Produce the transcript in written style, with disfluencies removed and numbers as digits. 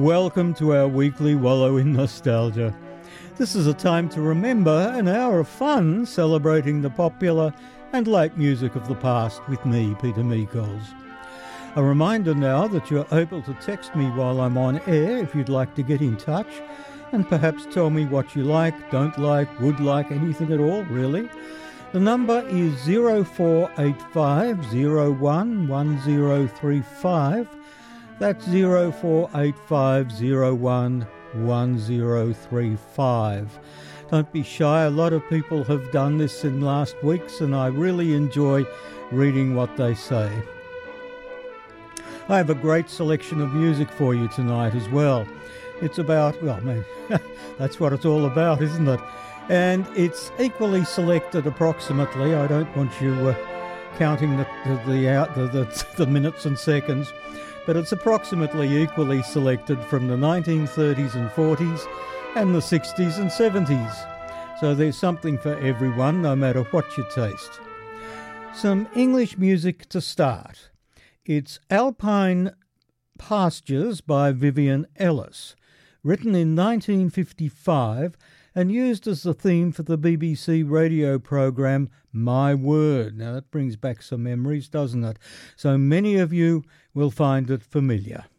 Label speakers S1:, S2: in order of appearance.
S1: Welcome to our weekly wallow in nostalgia. This is a time to remember an hour of fun celebrating the popular and late music of the past with me, Peter Meikols. A reminder now that you're able to text me while I'm on air if you'd like to get in touch and perhaps tell me what you like, don't like, would like, anything at all, really. The number is 0485 01 1035. That's 0485 01 1035. Don't be shy, a lot of people have done this in last weeks and I really enjoy reading what they say. I have a great selection of music for you tonight as well. It's about, well, man, that's what it's all about, isn't it? And it's equally selected approximately. I don't want you counting the minutes and seconds, but it's approximately equally selected from the 1930s and 40s and the 60s and 70s. So there's something for everyone, no matter what your taste. Some English music to start. It's Alpine Pastures by Vivian Ellis, written in 1955 and used as the theme for the BBC radio programme My Word. Now that brings back some memories, doesn't it? So many of you will find it familiar.